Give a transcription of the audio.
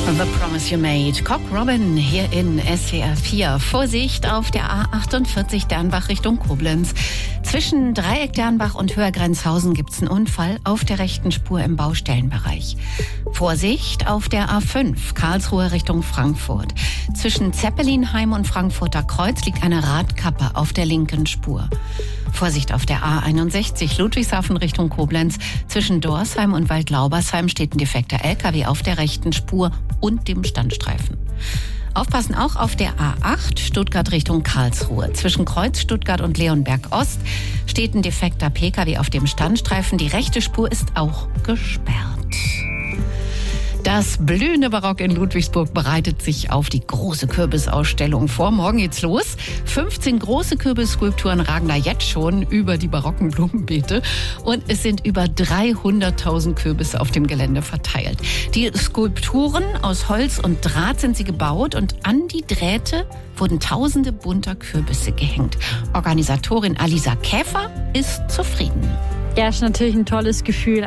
The Promise You Made. Cock Robin hier in SWR 4. Vorsicht auf der A48 Dernbach Richtung Koblenz. Zwischen Dreieck Dernbach und Höhergrenzhausen gibt's einen Unfall auf der rechten Spur im Baustellenbereich. Vorsicht auf der A5 Karlsruhe Richtung Frankfurt. Zwischen Zeppelinheim und Frankfurter Kreuz liegt eine Radkappe auf der linken Spur. Vorsicht auf der A61 Ludwigshafen Richtung Koblenz. Zwischen Dorsheim und Waldlaubersheim steht ein defekter LKW auf der rechten Spur und dem Standstreifen. Aufpassen auch auf der A8 Stuttgart Richtung Karlsruhe. Zwischen Kreuz Stuttgart und Leonberg Ost steht ein defekter PKW auf dem Standstreifen. Die rechte Spur ist auch gesperrt. Das blühende Barock in Ludwigsburg bereitet sich auf die große Kürbisausstellung vor. Morgen geht's los. 15 große Kürbisskulpturen ragen da jetzt schon über die barocken Blumenbeete. Und es sind über 300.000 Kürbisse auf dem Gelände verteilt. Die Skulpturen aus Holz und Draht sind sie gebaut und an die Drähte wurden tausende bunter Kürbisse gehängt. Organisatorin Alisa Käfer ist zufrieden. Ja, ist natürlich ein tolles Gefühl.